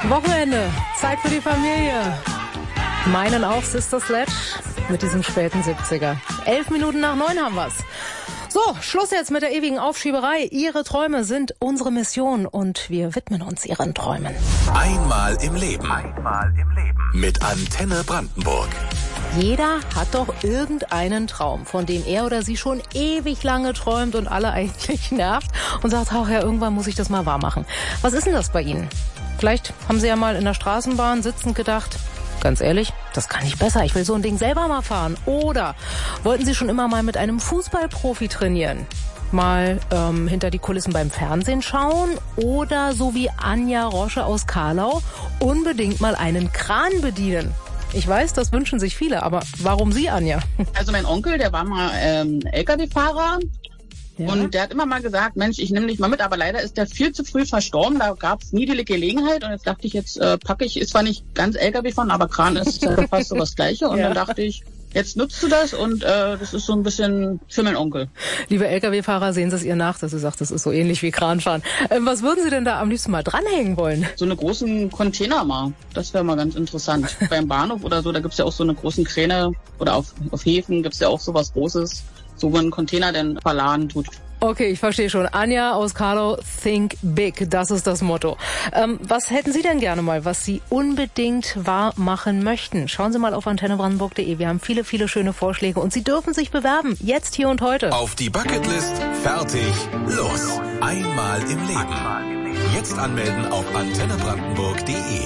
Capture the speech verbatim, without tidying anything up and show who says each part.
Speaker 1: Wochenende, Zeit für die Familie. Meinen auch Sister Sledge mit diesem späten siebziger. Elf Minuten nach neun haben wir's. So, Schluss jetzt mit der ewigen Aufschieberei. Ihre Träume sind unsere Mission und wir widmen uns Ihren Träumen.
Speaker 2: Einmal im Leben. Einmal im Leben. Mit Antenne Brandenburg.
Speaker 1: Jeder hat doch irgendeinen Traum, von dem er oder sie schon ewig lange träumt und alle eigentlich nervt und sagt, ach ja, irgendwann muss ich das mal wahr machen. Was ist denn das bei Ihnen? Vielleicht haben Sie ja mal in der Straßenbahn sitzend gedacht, ganz ehrlich, das kann ich besser, ich will so ein Ding selber mal fahren. Oder wollten Sie schon immer mal mit einem Fußballprofi trainieren? Mal ähm, hinter die Kulissen beim Fernsehen schauen? Oder so wie Anja Rosche aus Karlau unbedingt mal einen Kran bedienen? Ich weiß, das wünschen sich viele, aber warum Sie, Anja?
Speaker 3: Also mein Onkel, der war mal ähm, L K W-Fahrer. Ja. Und der hat immer mal gesagt, Mensch, ich nehme dich mal mit, aber leider ist der viel zu früh verstorben, da gab es nie die Gelegenheit und jetzt dachte ich, jetzt äh, packe ich, ist zwar nicht ganz L K W fahren, aber Kran ist äh, fast so was Gleiche und ja. Dann dachte ich, jetzt nutzt du das und äh, das ist so ein bisschen für meinen Onkel.
Speaker 1: Liebe L K W-Fahrer, sehen Sie es ihr nach, dass sie sagt, das ist so ähnlich wie Kranfahren. Ähm, was würden Sie denn da am liebsten mal dranhängen wollen?
Speaker 3: So eine großen Container mal, das wäre mal ganz interessant. Beim Bahnhof oder so, da gibt's ja auch so eine großen Kräne oder auf, auf Häfen gibt's ja auch sowas Großes, so wo ein Container dann verladen tut.
Speaker 1: Okay, ich verstehe schon. Anja aus Karlau, think big, das ist das Motto. Ähm, was hätten Sie denn gerne mal, was Sie unbedingt wahr machen möchten? Schauen Sie mal auf antenne brandenburg punkt de. Wir haben viele, viele schöne Vorschläge und Sie dürfen sich bewerben. Jetzt, hier und heute.
Speaker 2: Auf die Bucketlist, fertig, los. Einmal im Leben. Jetzt anmelden auf antenne brandenburg punkt de.